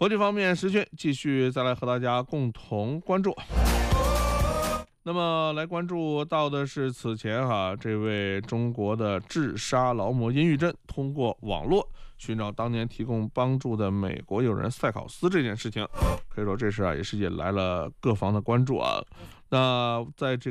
国际方面，时讯继续再来和大家共同关注。那么来关注到的是此前这位中国的治沙劳模殷玉珍通过网络寻找当年提供帮助的美国友人塞考斯这件事情，可以说这事也是引来了各方的关注。那在这